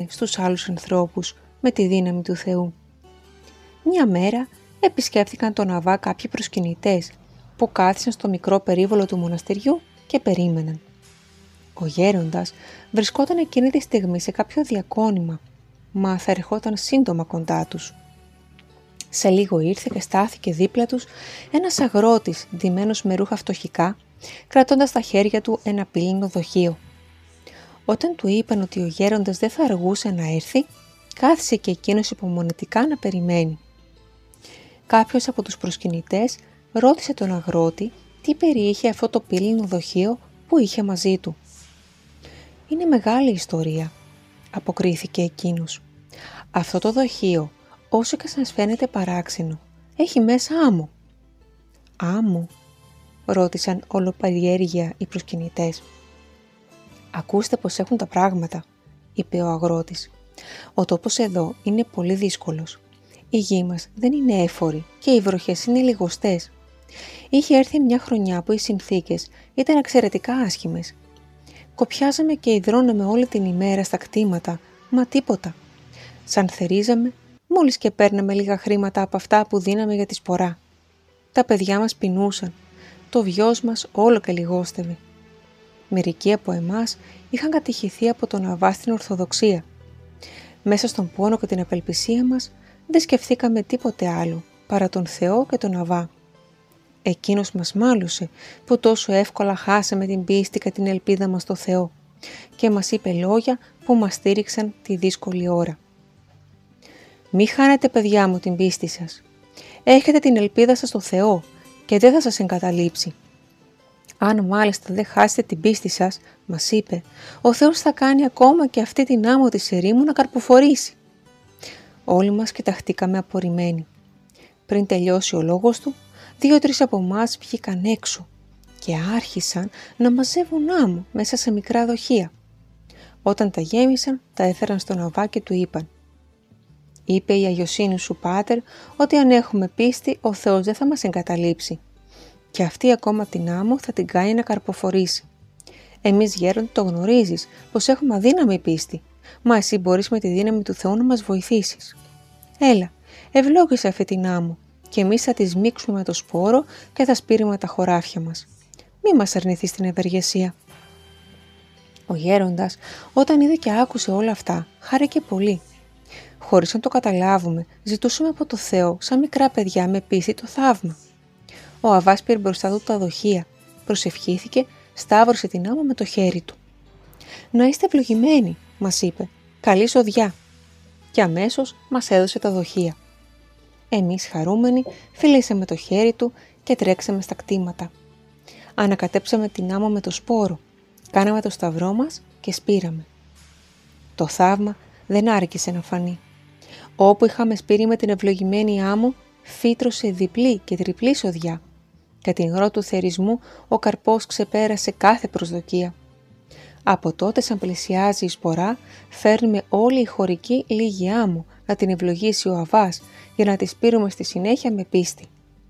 στους άλλους ανθρώπους με τη δύναμη του Θεού. Μια μέρα επισκέφθηκαν τον Αβά κάποιοι προσκυνητές που κάθισαν στο μικρό περίβολο του μοναστηριού και περίμεναν. Ο γέροντας βρισκόταν εκείνη τη στιγμή σε κάποιο διακόνημα, μα θα ερχόταν σύντομα κοντά τους. Σε λίγο ήρθε και στάθηκε δίπλα τους ένας αγρότης ντυμένος με ρούχα φτωχικά, κρατώντας στα χέρια του ένα πύλινο δοχείο. Όταν του είπαν ότι ο γέροντας δεν θα αργούσε να έρθει, κάθισε και εκείνος υπομονετικά να περιμένει. Κάποιος από τους προσκυνητές ρώτησε τον αγρότη τι περιείχε αυτό το πύλινο δοχείο που είχε μαζί του. «Είναι μεγάλη ιστορία», αποκρίθηκε εκείνος. «Αυτό το δοχείο, όσο και σας φαίνεται παράξενο, έχει μέσα άμμο». «Άμμο?» ρώτησαν ολοπεριέργεια οι προσκυνητές. «Ακούστε πως έχουν τα πράγματα», είπε ο αγρότης. «Ο τόπος εδώ είναι πολύ δύσκολος. Η γη μας δεν είναι έφορη και οι βροχές είναι λιγοστές. Είχε έρθει μια χρονιά που οι συνθήκες ήταν εξαιρετικά άσχημες. Κοπιάζαμε και υδρώναμε όλη την ημέρα στα κτήματα, μα τίποτα. Σαν θερίζαμε, μόλις και παίρναμε λίγα χρήματα από αυτά που δίναμε για τη σπορά. Τα παιδιά μας πεινούσαν, το βιος μας όλο και λιγόστευε. Μερικοί από εμάς είχαν κατηχηθεί από τον Αβά στην Ορθοδοξία. Μέσα στον πόνο και την απελπισία μας δεν σκεφτήκαμε τίποτε άλλο παρά τον Θεό και τον Αβά. Εκείνος μας μάλωσε που τόσο εύκολα χάσαμε την πίστη και την ελπίδα μας στο Θεό και μας είπε λόγια που μας στήριξαν τη δύσκολη ώρα. «Μη χάνετε, παιδιά μου, την πίστη σας. Έχετε την ελπίδα σας στο Θεό και δεν θα σας εγκαταλείψει. Αν μάλιστα δεν χάσετε την πίστη σας, μας είπε, ο Θεός θα κάνει ακόμα και αυτή την άμμο της ερήμου να καρποφορήσει». Όλοι μας κοιταχτήκαμε απορριμμένοι. Πριν τελειώσει ο λόγος του, 2-3 από εμάς βγήκαν έξω και άρχισαν να μαζεύουν άμμο μέσα σε μικρά δοχεία. Όταν τα γέμισαν, τα έφεραν στον Αβά και του είπαν: «Είπε η αγιοσύνη σου, Πάτερ, ότι αν έχουμε πίστη, ο Θεός δεν θα μας εγκαταλείψει. Και αυτή ακόμα την άμμο θα την κάνει να καρποφορήσει. Εμείς γέροντα το γνωρίζεις πως έχουμε αδύναμη πίστη, μα εσύ μπορείς με τη δύναμη του Θεού να μας βοηθήσεις. Έλα, ευλόγησε αυτή την άμμο και εμείς θα τη σμίξουμε με το σπόρο και θα σπείρουμε τα χωράφια μας. Μη μας αρνηθείς την ευεργεσία». Ο γέροντας, όταν είδε και άκουσε όλα αυτά, χάρηκε πολύ. Χωρίς να το καταλάβουμε, ζητούσαμε από το Θεό, σαν μικρά παιδιά με πίστη, το θαύμα. Ο Αβάς πήρε μπροστά του τα δοχεία, προσευχήθηκε, σταύρωσε την άμμο με το χέρι του. «Να είστε ευλογημένοι», μας είπε, «καλή σοδιά». Και αμέσως μας έδωσε τα δοχεία. Εμείς χαρούμενοι φιλήσαμε το χέρι του και τρέξαμε στα κτήματα. Ανακατέψαμε την άμμο με το σπόρο, κάναμε το σταυρό μας και σπήραμε. Το θαύμα δεν άργησε να φανεί. Όπου είχαμε σπείρει με την ευλογημένη άμμο, φύτρωσε διπλή και τριπλή σοδιά. Κατά την ώρα του θερισμού ο καρπός ξεπέρασε κάθε προσδοκία. Από τότε, σαν πλησιάζει η σπορά, φέρνουμε όλοι οι χωρικοί λίγη άμμο να την ευλογήσει ο Αβάς για να τη σπείρουμε στη συνέχεια με πίστη.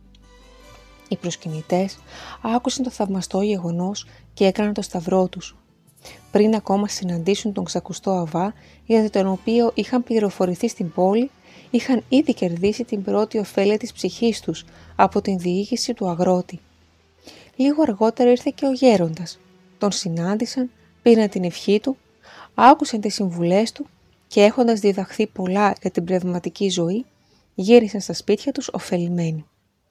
Οι προσκυνητές άκουσαν το θαυμαστό γεγονός και έκαναν το σταυρό τους. Πριν ακόμα συναντήσουν τον ξακουστό Αβά, για τον οποίο είχαν πληροφορηθεί στην πόλη, είχαν ήδη κερδίσει την πρώτη ωφέλεια της ψυχής τους από την διοίκηση του αγρότη. Λίγο αργότερα ήρθε και ο γέροντας. Τον συνάντησαν, πήραν την ευχή του, άκουσαν τις συμβουλές του και έχοντας διδαχθεί πολλά για την πνευματική ζωή, γύρισαν στα σπίτια τους ωφελημένοι.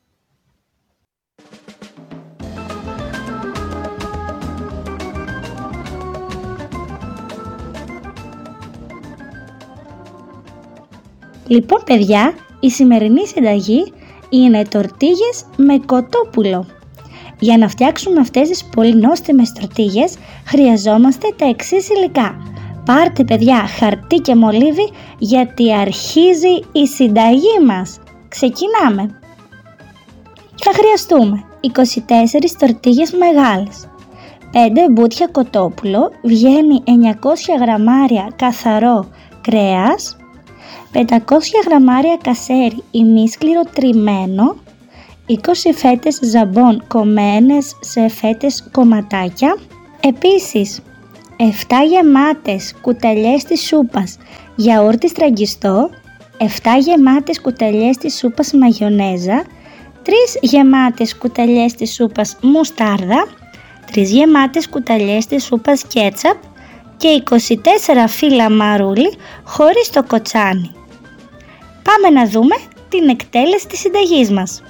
Λοιπόν παιδιά, η σημερινή συνταγή είναι τορτίγες με κοτόπουλο. Για να φτιάξουμε αυτές τις πολύ νόστιμες τορτίγες χρειαζόμαστε τα εξής υλικά. Πάρτε παιδιά χαρτί και μολύβι γιατί αρχίζει η συνταγή μας. Ξεκινάμε. Θα χρειαστούμε 24 τορτίγες μεγάλες, 5 μπούτια κοτόπουλο, βγαίνει 900 γραμμάρια καθαρό κρέας, 500 γραμμάρια κασέρι ημίσκληρο τριμμένο, 20 φέτες ζαμπόν κομμένες σε φέτες κομματάκια. Επίσης 7 γεμάτες κουταλιές της σούπας γιαούρτι στραγγιστό, 7 γεμάτες κουταλιές της σούπας μαγιονέζα, 3 γεμάτες κουταλιές της σούπας μουστάρδα, 3 γεμάτες κουταλιές της σούπας κέτσαπ και 24 φύλλα μαρούλι χωρίς το κοτσάνι. Πάμε να δούμε την εκτέλεση της συνταγής μας.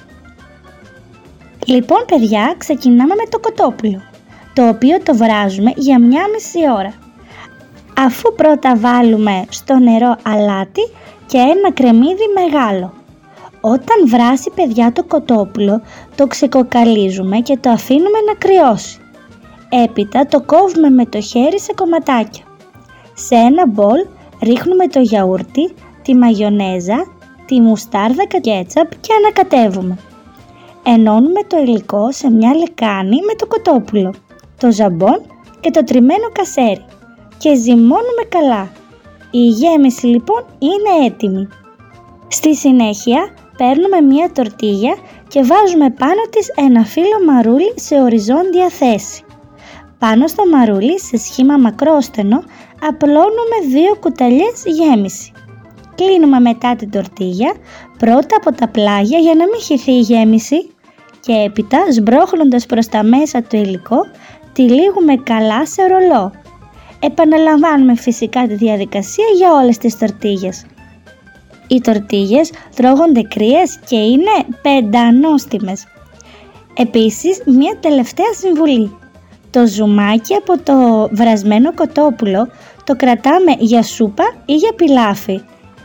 Λοιπόν παιδιά, ξεκινάμε με το κοτόπουλο, το οποίο το βράζουμε για 1,5 ώρα. Αφού πρώτα βάλουμε στο νερό αλάτι και ένα κρεμμύδι μεγάλο. Όταν βράσει παιδιά το κοτόπουλο, το ξεκοκαλίζουμε και το αφήνουμε να κρυώσει. Έπειτα το κόβουμε με το χέρι σε κομματάκια. Σε ένα μπολ ρίχνουμε το γιαούρτι, τη μαγιονέζα, τη μουστάρδα κέτσαπ και ανακατεύουμε. Ενώνουμε το υλικό σε μια λεκάνη με το κοτόπουλο, το ζαμπόν και το τριμμένο κασέρι και ζυμώνουμε καλά. Η γέμιση λοιπόν είναι έτοιμη. Στη συνέχεια παίρνουμε μια τορτίγια και βάζουμε πάνω της ένα φύλλο μαρούλι σε οριζόντια θέση. Πάνω στο μαρούλι σε σχήμα μακρόστενο απλώνουμε 2 κουταλιές γέμιση. Κλείνουμε μετά την τορτίγια πρώτα από τα πλάγια για να μην χυθεί η γέμιση και έπειτα σμπρώχνοντας προς τα μέσα το υλικό τυλίγουμε καλά σε ρολό. Επαναλαμβάνουμε φυσικά τη διαδικασία για όλες τις τορτίγες. Οι τορτίγες τρώγονται κρύες και είναι πεντανόστιμες. Επίσης, μια τελευταία συμβουλή. Το ζουμάκι από το βρασμένο κοτόπουλο το κρατάμε για σούπα ή για πιλάφι.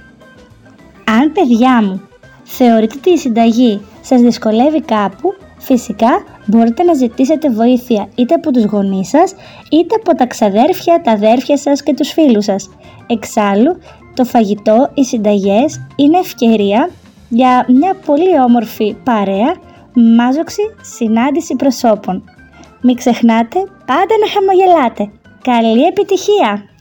Αν παιδιά μου θεωρείτε ότι η συνταγή σας δυσκολεύει κάπου, φυσικά μπορείτε να ζητήσετε βοήθεια είτε από τους γονείς σας, είτε από τα ξαδέρφια, τα αδέρφια σας και τους φίλους σας. Εξάλλου, το φαγητό, οι συνταγές είναι ευκαιρία για μια πολύ όμορφη παρέα, μάζοξη, συνάντηση προσώπων. Μην ξεχνάτε πάντα να χαμογελάτε. Καλή επιτυχία!